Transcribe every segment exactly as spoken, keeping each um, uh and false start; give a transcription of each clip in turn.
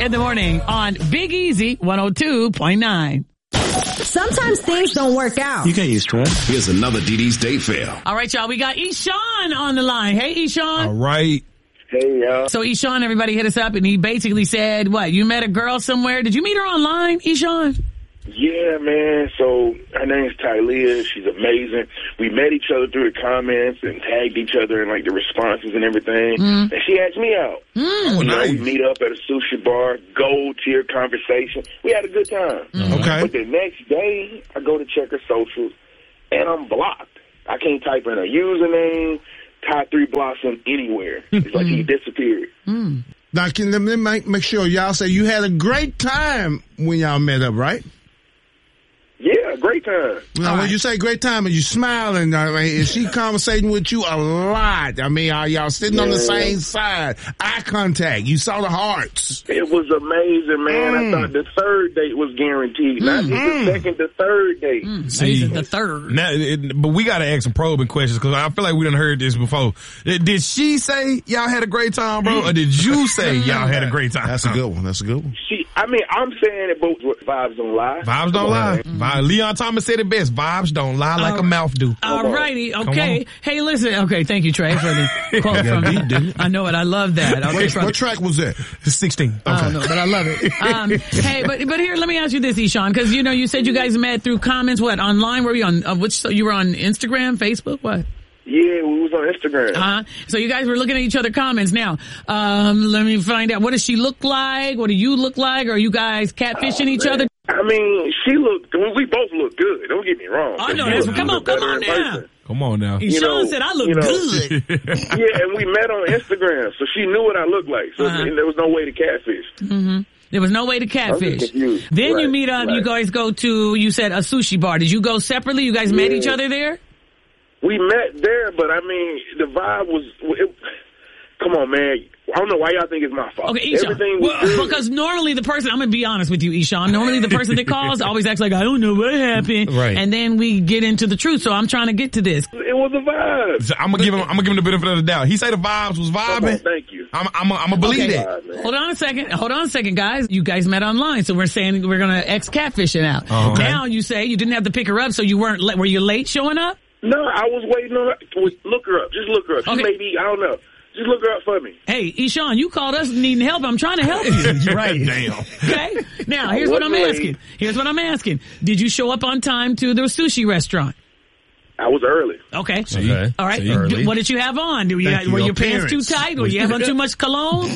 in the morning on Big Easy one oh two point nine. Sometimes things don't work out. You can't use Trent. Here's another D D's Date Fail. All right, y'all. We got Eshawn on the line. Hey, Eshawn. All right. Hey, y'all. So Eshawn, everybody hit us up, and he basically said, what, you met a girl somewhere? Did you meet her online, Eshawn? Yeah, man. So her name's Tylea. She's amazing. We met each other through the comments and tagged each other in, like, the responses and everything. Mm. And she asked me out. Mm. You know, we meet up at a sushi bar, gold tier conversation. We had a good time. Mm. Okay. But the next day, I go to check her socials, and I'm blocked. I can't type in her username, Ty Three Blossom anywhere. It's like he disappeared. Mm. Now, can let me make, make sure y'all say you had a great time when y'all met up, right? Yeah, great time. Now, when right. you say great time, are you smiling? I mean, is she conversating with you a lot? I mean, are y'all sitting on the Yeah. same side? Eye contact. You saw the hearts. It was amazing, man. Mm. I thought the third date was guaranteed. Not just Mm. the second, the third date. Mm. See. the third. Now, it, but we got to ask some probing questions because I feel like we done heard this before. Did she say y'all had a great time, bro, or did you say y'all had a great time? That's a good one. That's a good one. She, I mean, I'm saying it both vibes don't lie. Vibes don't lie. Mm-hmm. Vi- Leon Thomas said it best. Vibes don't lie like Uh, a mouth do. All righty. Come Okay. on. Hey, listen. Okay. Thank you, Trey, for the quote Yeah, from you do. I know it. I love that. Okay. What, from- what track was that? sixteen. I don't know, but I love it. Um, hey, but but here, let me ask you this, Eshawn, because you know you said you guys met through comments. What, online? Were you on? Uh, which? So you were on Instagram, Facebook? What? Yeah, we was on Instagram. Uh-huh. So you guys were looking at each other comments. Now, um, let me find out. What does she look like? What do you look like? Are you guys catfishing Oh, each man. other? I mean, she looked, we both look good. Don't get me wrong. I know She that's. looked- Come she on, looked come better on in now. person. Come on now. Eshawn know, said I look you know. good. Yeah, and we met on Instagram, so she knew what I looked like. So Uh-huh. there was no way to catfish. Mm-hmm. There was no way to catfish. confused. Then you Right, meet up. You right. guys go to. You said a sushi bar. Did you go separately? You guys met Yeah. each other there? We met there, but I mean, the vibe was. It, come on, man. I don't know why y'all think it's my fault. Okay, Eshawn. Everything was Well, good. because normally the person, I'm going to be honest with you, Eshawn. Normally the person that calls always acts like, I don't know what happened. Right. And then we get into the truth. So I'm trying to get to this. It was a vibe. So I'm gonna give him. I'm gonna give him the benefit of the doubt. He said the vibes was Come on, vibing. thank you. I'm. I'm. I'm gonna believe Okay. that. Vibe, man. Hold on a second. Hold on a second, guys. You guys met online. So we're saying we're going to X catfishing out. Okay. Now you say you didn't have to pick her up. So you weren't, la- were you late showing up? No, I was waiting on her. Look her up. Just look her up. She Okay. may be, I don't know. Just look her up for me. Hey, Eshawn, you called us needing help. I'm trying to help you. Right. Damn. Okay. Now, here's what I'm wasn't asking. late. Here's what I'm asking. Did you show up on time to the sushi restaurant? I was early. Okay. Okay. All right. See? D- What did you have on? Did you Thank have, you. were Your your pants too appearance. tight? Were you having too much cologne?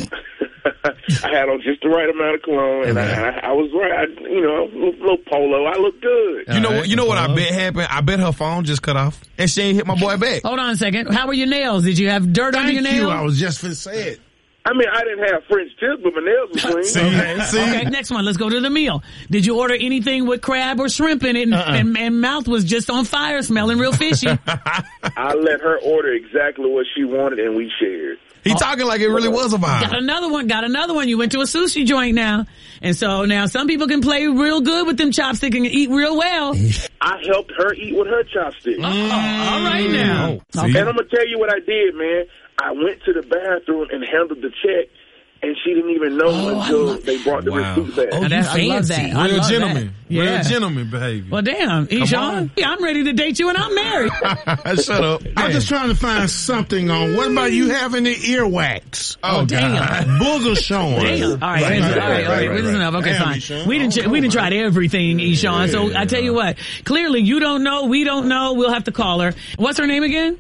I had on just the right amount of cologne, and I, I, I was right. I, you know, little, little polo. I look good. You know. You know what I bet happened? I bet her phone just cut off and she ain't hit my boy back. Hold on a second. How were your nails? Did you have dirt under your Thank you. nails? I was just finna say it. I mean, I didn't have French tips, but my nails were clean. See, see. Okay, next one. Let's go to the meal. Did you order anything with crab or shrimp in it and, Uh-uh. and, and mouth was just on fire, smelling real fishy? I let her order exactly what she wanted, and we shared. He talking like it really was a Got vibe. another one. Got another one. You went to a sushi joint now. And so now some people can play real good with them chopsticks and eat real well. I helped her eat with her chopsticks. Oh, all right now. See? Okay. And I'm going to tell you what I did, man. I went to the bathroom and handled the check, and she didn't even know Oh, I until love- they brought the Wow. receipt back. Oh, that- I love that. I Real love gentleman. that. Yeah. Real gentleman behavior. Well, damn, Eshawn, on. yeah, I'm ready to date you and I'm married. Shut up. I'm just trying to find something on. What about you having the earwax? Oh, damn. God. Booger showing. Damn. All right, Right, all right, right, all right. right, This is right. enough. Okay, Damn, fine. Eshawn. We didn't. Oh, we didn't come tried everything, Eshawn. So I tell you what. Clearly, you don't know. We don't know. We'll have to call her. What's her name again?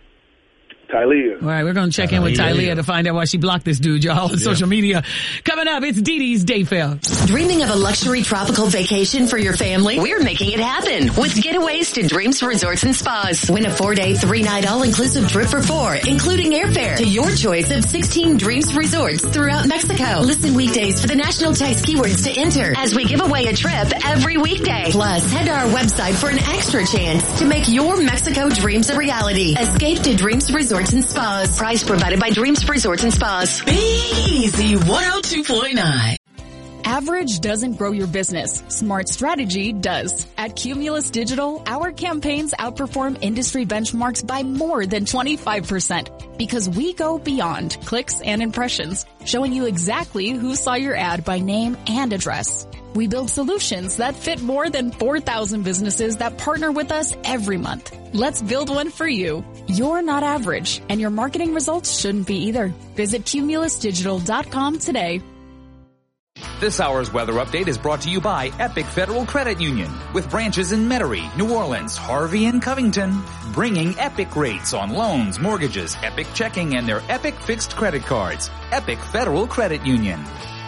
Tylea. All right, we're going to check in with Tylea to find out why she blocked this dude, y'all, on social media. Coming up, it's Dee Dee's Day Fail. Dreaming of a luxury tropical vacation for your family? We're making it happen with getaways to Dreams Resorts and Spas. Win a four-day, three-night all-inclusive trip for four, including airfare to your choice of sixteen Dreams Resorts throughout Mexico. Listen weekdays for the national text keywords to enter as we give away a trip every weekday. Plus, head to our website for an extra chance to make your Mexico dreams a reality. Escape to Dreams Resorts and Spas. Prize provided by Dreams Resorts and Spas. Be Easy one oh two point nine. Average doesn't grow your business. Smart strategy does. At Cumulus Digital, our campaigns outperform industry benchmarks by more than twenty-five percent because we go beyond clicks and impressions, showing you exactly who saw your ad by name and address. We build solutions that fit more than four thousand businesses that partner with us every month. Let's build one for you. You're not average, and your marketing results shouldn't be either. Visit cumulus digital dot com today. This hour's weather update is brought to you by Epic Federal Credit Union, with branches in Metairie, New Orleans, Harvey, and Covington, bringing Epic rates on loans, mortgages, Epic checking, and their Epic fixed credit cards. Epic Federal Credit Union.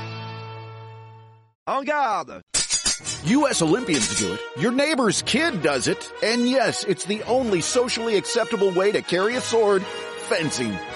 En garde! U S Olympians do it. Your neighbor's kid does it. And yes, it's the only socially acceptable way to carry a sword, fencing.